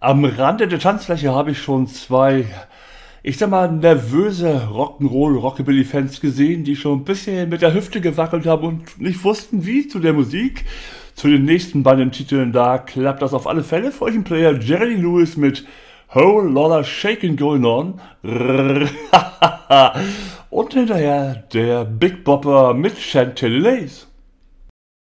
Am Rande der Tanzfläche habe ich schon zwei, ich sag mal, nervöse Rock'n'Roll-Rockabilly-Fans gesehen, die schon ein bisschen mit der Hüfte gewackelt haben und nicht wussten, wie zu der Musik. Zu den nächsten beiden Titeln, da klappt das auf alle Fälle. Für euch ein Player Jerry Lewis mit Whole Lotta Shakin' Going On. Und hinterher der Big Bopper mit Chantilly Lace.